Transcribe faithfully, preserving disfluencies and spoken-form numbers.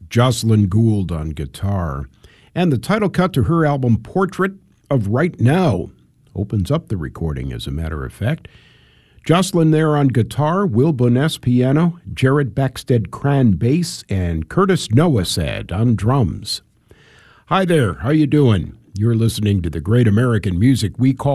Jocelyn Gould on guitar. And the title cut to her album Portrait of Right Now opens up the recording, as a matter of fact. Jocelyn there on guitar, Will Boness piano, Jared Backstead Cran bass, and Curtis Noasad on drums. Hi there, how you doing? You're listening to the great American music we call